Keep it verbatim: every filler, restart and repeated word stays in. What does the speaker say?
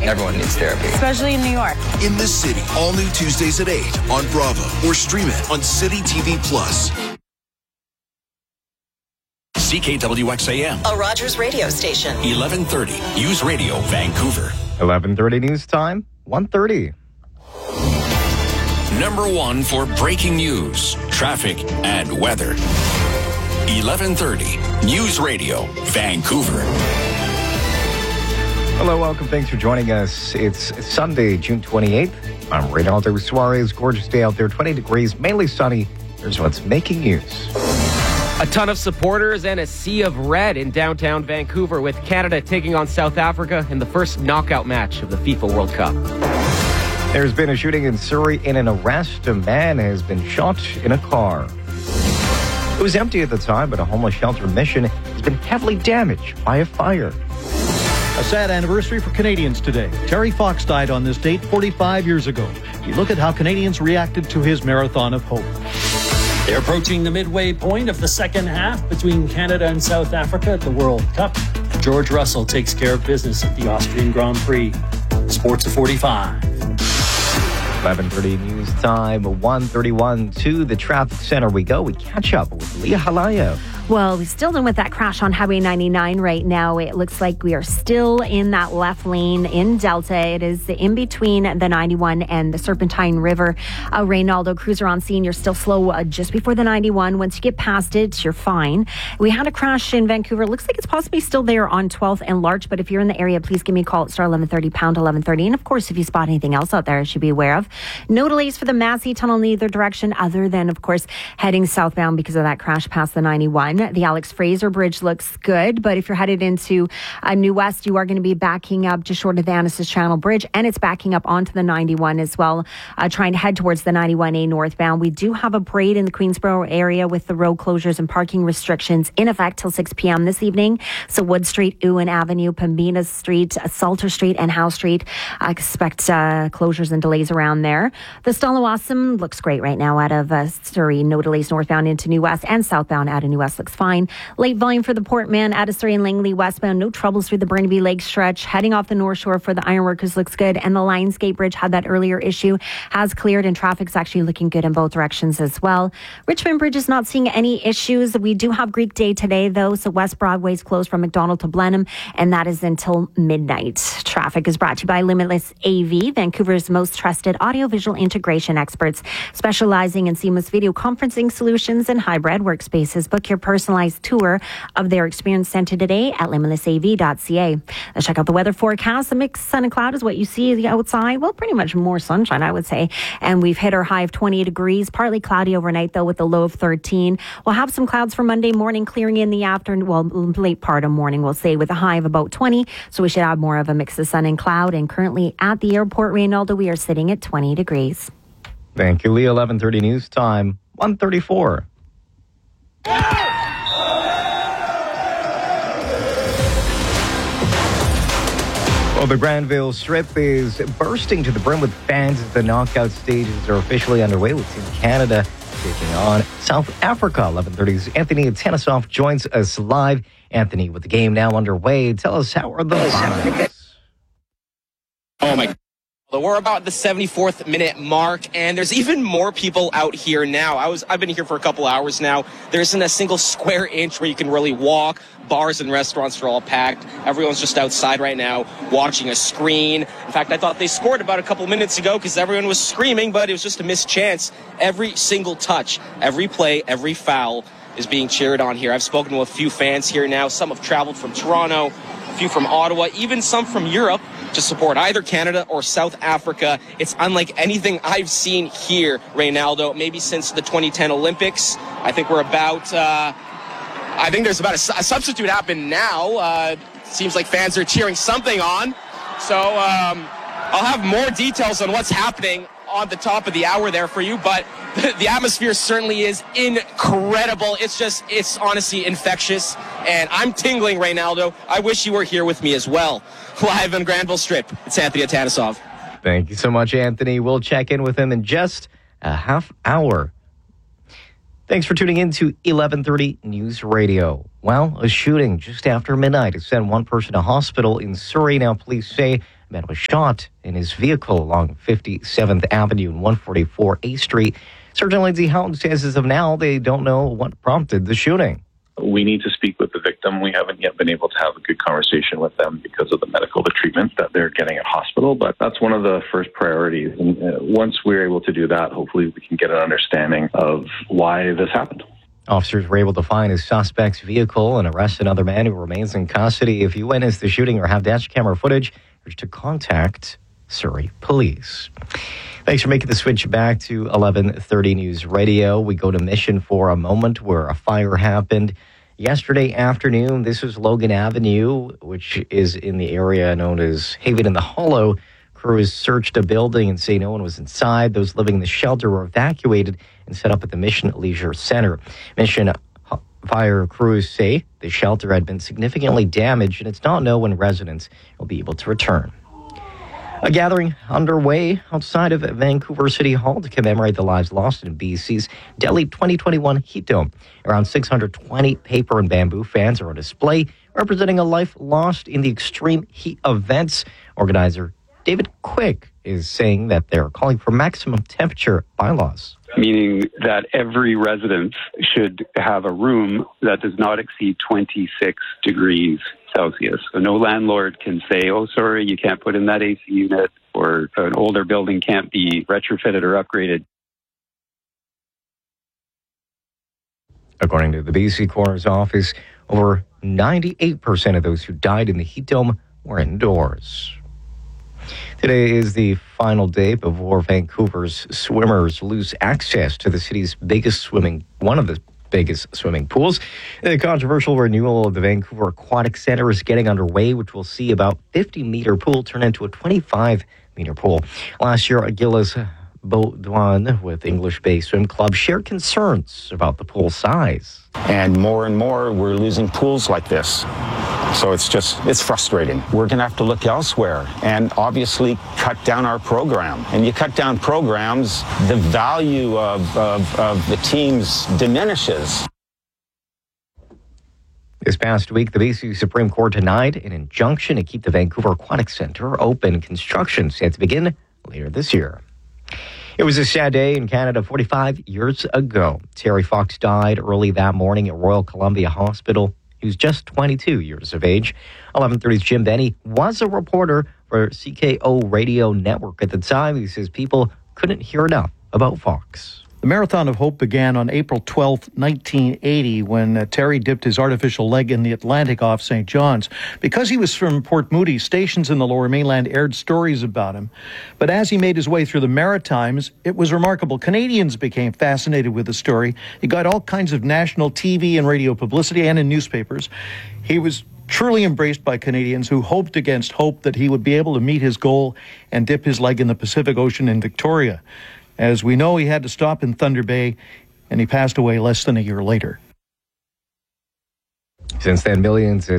Everyone needs therapy. Especially in New York. In the City, all new Tuesdays at eight on Bravo or stream it on City T V Plus. C K W X A M. A Rogers radio station. eleven thirty. News Radio, Vancouver. eleven thirty news time, one thirty. Number one for breaking news, traffic, and weather. eleven thirty. News Radio, Vancouver. Hello, welcome. Thanks for joining us. It's Sunday, June twenty-eighth. I'm Reynaldo Suarez. Gorgeous day out there, twenty degrees, mainly sunny. Here's what's making news. A ton of supporters and a sea of red in downtown Vancouver with Canada taking on South Africa in the first knockout match of the FIFA World Cup. There's been a shooting in Surrey in an arrest. A man has been shot in a car. It was empty at the time, but a homeless shelter mission has been heavily damaged by a fire. A sad anniversary for Canadians today. Terry Fox died on this date forty-five years ago. You look at how Canadians reacted to his marathon of hope. They're approaching the midway point of the second half between Canada and South Africa at the World Cup. George Russell takes care of business at the Austrian Grand Prix. Sports of forty-five. eleven thirty news time, one thirty-one to the traffic center we go. We catch up with Leah Halaya. Well, we're still dealing with that crash on Highway ninety-nine right now. It looks like we are still in that left lane in Delta. It is in between the ninety-one and the Serpentine River. Uh, Reynaldo, cruiser on scene. You're still slow uh, just before the ninety-one. Once you get past it, you're fine. We had a crash in Vancouver. It looks like it's possibly still there on twelfth and Larch, but if you're in the area, please give me a call at star eleven thirty, pound eleven thirty. And of course, if you spot anything else out there, you should be aware of. No delays for the Massey Tunnel in either direction, other than, of course, heading southbound because of that crash past the ninety-one. The Alex Fraser Bridge looks good, but if you're headed into uh, New West, you are going to be backing up just short of the Annacis Channel Bridge, and it's backing up onto the ninety-one as well, uh, trying to head towards the ninety-one A northbound. We do have a parade in the Queensboro area with the road closures and parking restrictions in effect till six p.m. this evening. So Wood Street, Ewan Avenue, Pembina Street, Salter Street, and Howe Street. I expect uh, closures and delays around there. The Stallawasam looks great right now out of uh, Surrey. No delays northbound into New West, and southbound out of New West looks fine. Late volume for the Portman out of Surrey and Langley westbound. No troubles through the Burnaby Lake stretch. Heading off the North Shore for the Ironworkers looks good. And the Lionsgate Bridge had that earlier issue. Has cleared, and traffic's actually looking good in both directions as well. Richmond Bridge is not seeing any issues. We do have Greek Day today, though. So West Broadway's closed from McDonald to Blenheim, and that is until midnight. Traffic is brought to you by Limitless A V, Vancouver's most trusted audiovisual integration experts, specializing in seamless video conferencing solutions and hybrid workspaces. Book your personalized tour of their experience center today at limitless a v dot c a. Let's check out the weather forecast. The mix sun and cloud is what you see outside. Well, pretty much more sunshine, I would say. And we've hit our high of twenty degrees. Partly cloudy overnight, though, with a low of thirteen. We'll have some clouds for Monday morning, clearing in the afternoon, well, late part of morning, we'll say, with a high of about twenty. So we should have more of a mix of sun and cloud. And currently at the airport, Reynaldo, we are sitting at twenty degrees. Thank you, Leah. eleven thirty news time, one thirty-four. Well, the Granville Strip is bursting to the brim with fans as the knockout stages are officially underway, with Team Canada taking on South Africa. eleven thirty's Anthony Atanasoff joins us live. Anthony, with the game now underway, tell us, how are the vibes? Oh, my God. Well, we're about the seventy-fourth minute mark, and there's even more people out here now. I was, I've been here for a couple hours now. There isn't a single square inch where you can really walk. Bars and restaurants are all packed. Everyone's just outside right now watching a screen. In fact, I thought they scored about a couple minutes ago because everyone was screaming, but it was just a missed chance. Every single touch, every play, every foul is being cheered on here. I've spoken to a few fans here now. Some have traveled from Toronto, a few from Ottawa, even some from Europe to support either Canada or South Africa. It's unlike anything I've seen here, Reynaldo, maybe since the twenty ten Olympics. I think we're about, uh, I think there's about a, a substitute happened now. Uh, seems like fans are cheering something on. So um, I'll have more details on what's happening on the top of the hour there for you, but the, the atmosphere certainly is incredible. It's just, it's honestly infectious, and I'm tingling, Reynaldo. I wish you were here with me as well. Live on Granville Strip, it's Anthony Atanasoff. Thank you so much, Anthony. We'll check in with him in just a half hour. Thanks for tuning in to eleven thirty News Radio. Well, a shooting just after midnight has sent one person to hospital in Surrey. Now, police say A man was shot in his vehicle along fifty-seventh Avenue and one forty-four A Street. Sergeant Lindsay Houghton says as of now, they don't know what prompted the shooting. We need to speak with the victim. We haven't yet been able to have a good conversation with them because of the medical treatment that they're getting at hospital, but that's one of the first priorities. And uh, once we're able to do that, hopefully we can get an understanding of why this happened. Officers were able to find his suspect's vehicle and arrest another man who remains in custody. If you witnessed the shooting or have dash camera footage, urge to contact Surrey Police. Thanks for making the switch back to eleven thirty News Radio. We go to Mission for a moment where a fire happened yesterday afternoon. This is Logan Avenue, which is in the area known as Haven in the Hollow. Crews searched a building and say no one was inside. Those living in the shelter were evacuated and set up at the Mission Leisure Center. Mission fire crews say the shelter had been significantly damaged, and it's not known when residents will be able to return. A gathering underway outside of Vancouver City Hall to commemorate the lives lost in B C's Delhi twenty twenty-one Heat Dome. Around six hundred twenty paper and bamboo fans are on display, representing a life lost in the extreme heat events. Organizer David Quick is saying that they're calling for maximum temperature bylaws. Meaning that every resident should have a room that does not exceed twenty-six degrees Celsius. So no landlord can say, oh, sorry, you can't put in that A C unit, or an older building can't be retrofitted or upgraded. According to the B C Coroner's Office, over ninety-eight percent of those who died in the heat dome were indoors. Today is the final day before Vancouver's swimmers lose access to the city's biggest swimming, one of the biggest swimming pools. The controversial renewal of the Vancouver Aquatic Centre is getting underway, which will see about fifty-meter pool turn into a twenty-five-meter pool. Last year, Gilles Baudouin with English Bay Swim Club shared concerns about the pool size. And more and more, we're losing pools like this. So it's just, it's frustrating. We're going to have to look elsewhere and obviously cut down our program. And you cut down programs, the value of, of, of the teams diminishes. This past week, the B C Supreme Court denied an injunction to keep the Vancouver Aquatic Centre open. Construction set to begin later this year. It was a sad day in Canada forty-five years ago. Terry Fox died early that morning at Royal Columbia Hospital. He was just twenty-two years of age. eleven thirty's Jim Benny was a reporter for C K O Radio Network at the time. He says people couldn't hear enough about Fox. The Marathon of Hope began on April twelfth, nineteen eighty, when uh, Terry dipped his artificial leg in the Atlantic off Saint John's. Because he was from Port Moody, stations in the Lower Mainland aired stories about him. But as he made his way through the Maritimes, it was remarkable. Canadians became fascinated with the story. He got all kinds of national T V and radio publicity and in newspapers. He was truly embraced by Canadians who hoped against hope that he would be able to meet his goal and dip his leg in the Pacific Ocean in Victoria. As we know, he had to stop in Thunder Bay, and he passed away less than a year later. Since then, millions